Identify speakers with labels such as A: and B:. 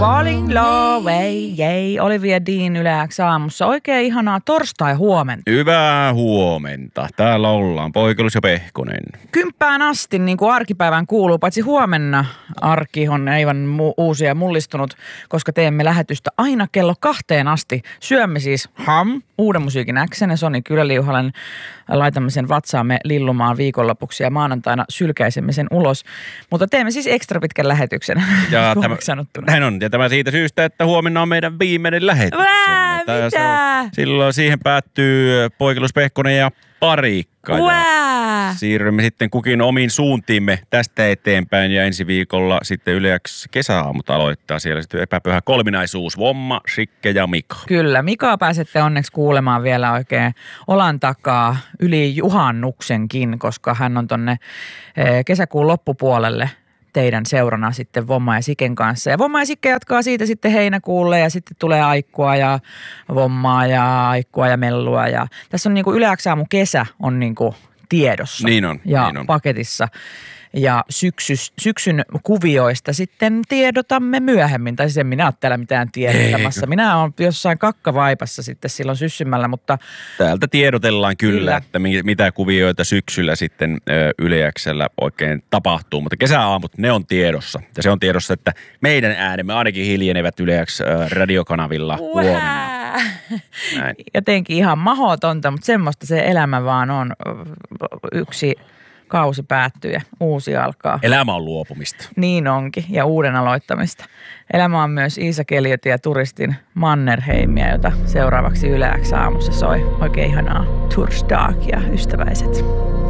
A: Falling low, ei, Olivia Dean Yle X aamussa. Oikein ihanaa torstai-huomenta.
B: Hyvää huomenta. Täällä ollaan Poikelus ja Pehkonen.
A: 10 asti, niin kuin arkipäivän kuuluu, paitsi huomenna arki on aivan uusi ja mullistunut, koska teemme lähetystä aina kello 2 asti. Syömme siis uuden musiikin X:n ja Soni Kyläliuhalan. Laitamme sen vatsaamme lillumaan viikonlopuksi ja maanantaina sylkäisemme sen ulos. Mutta teemme siis ekstra pitkän lähetyksen.
B: Ja näin on. Ja tämä siitä syystä, että huomenna on meidän viimeinen lähetys.
A: Mitä?
B: Silloin siihen päättyy Poikelus, Pehkonen ja Parikka. Siirrymme sitten kukin omiin suuntiimme tästä eteenpäin ja ensi viikolla sitten Yle X kesäaamut aloittaa. Siellä sitten epäpyhä kolminaisuus, Vomma, Sikke ja Mika.
A: Kyllä, Mikaa pääsette onneksi kuulemaan vielä oikein olan takaa yli juhannuksenkin, koska hän on tonne kesäkuun loppupuolelle teidän seurana sitten Vomma ja Siken kanssa. Ja Vomma ja Sikke jatkaa siitä sitten heinäkuulle ja sitten tulee Aikkua ja Vommaa ja Aikkua ja Mellua. Ja tässä on niinku Yle X aamu kesä on niinku tiedossa ja
B: niin on.
A: Paketissa. Ja syksyn kuvioista sitten tiedotamme myöhemmin. Tai siis en minä ole täällä mitään tiedottamassa. Minä olen jossain kakkavaipassa sitten silloin syssymällä, mutta
B: täältä tiedotellaan kyllä, että mitä kuvioita syksyllä sitten Yle X:llä oikein tapahtuu. Mutta kesäaamut, ne on tiedossa. Ja se on tiedossa, että meidän äänemme ainakin hiljenevät Yle X radiokanavilla huomenna. Näin.
A: Jotenkin ihan mahdotonta, mutta semmoista se elämä vaan on. Yksi kausi päättyy ja uusi alkaa.
B: Elämä on luopumista.
A: Niin onkin, ja uuden aloittamista. Elämä on myös Iisa Keljotin ja turistin Mannerheimia, jota seuraavaksi Yle X aamussa soi. Oikein ihanaa Tursdag ja ystäväiset.